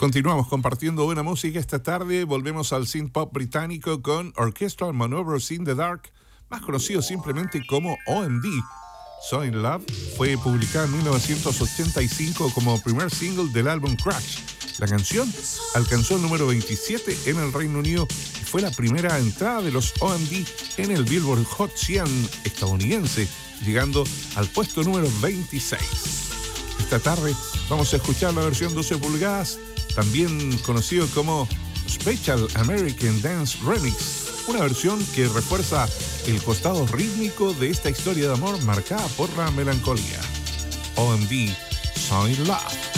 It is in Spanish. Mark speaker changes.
Speaker 1: Continuamos compartiendo buena música esta tarde. Volvemos al synth pop británico con Orchestral Maneuvers in the Dark, más conocido simplemente como OMD. So in Love fue publicada en 1985 como primer single del álbum Crash. La canción alcanzó el número 27 en el Reino Unido y fue la primera entrada de los OMD en el Billboard Hot 100 estadounidense, llegando al puesto número 26. Esta tarde vamos a escuchar la versión 12 pulgadas, también conocido como Special American Dance Remix, una versión que refuerza el costado rítmico de esta historia de amor marcada por la melancolía. OMD, So in Love.